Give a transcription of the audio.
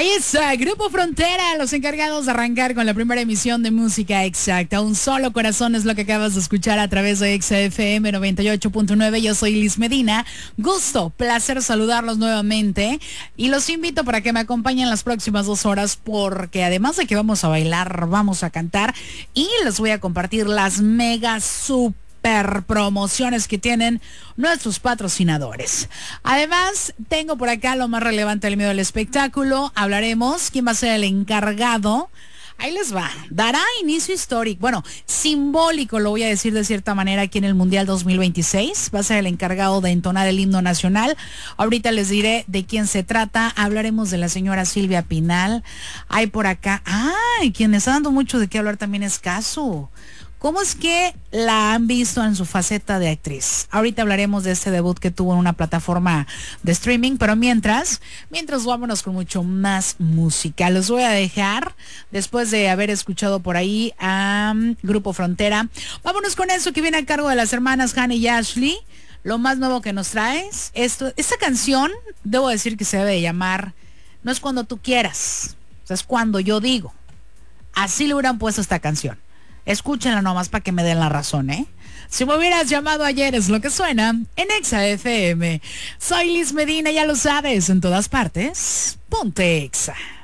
Ahí está, Grupo Frontera, los encargados de arrancar con la primera emisión de Música Exacta. Un solo corazón es lo que acabas de escuchar a través de XFM 98.9. Yo soy Liz Medina. Gusto, placer saludarlos nuevamente. Y los invito para que me acompañen las próximas 2 horas porque además de que vamos a bailar, vamos a cantar y les voy a compartir las mega super promociones que tienen nuestros patrocinadores. Además, tengo por acá lo más relevante del medio del espectáculo. Hablaremos quién va a ser el encargado. Ahí les va. Dará inicio histórico, bueno, simbólico, lo voy a decir de cierta manera, aquí en el Mundial 2026. Va a ser el encargado de entonar el himno nacional. Ahorita les diré de quién se trata. Hablaremos de la señora Silvia Pinal. Hay por acá, quien está dando mucho de qué hablar también es Casu. ¿Cómo es que la han visto en su faceta de actriz? Ahorita hablaremos de este debut que tuvo en una plataforma de streaming, pero mientras vámonos con mucho más música. Los voy a dejar, después de haber escuchado por ahí a Grupo Frontera, vámonos con eso que viene a cargo de las hermanas Hannah y Ashley. Lo más nuevo que nos traes, esta canción, debo decir que se debe llamar No es cuando tú quieras, o sea, es cuando yo digo. Así le hubieran puesto esta canción. Escúchenla nomás para que me den la razón, ¿eh? Si me hubieras llamado ayer es lo que suena en Exa FM. Soy Liz Medina, ya lo sabes, en todas partes. Ponte Exa.